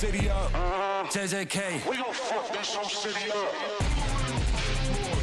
City up. JJK. We gon' fuck this whole city up.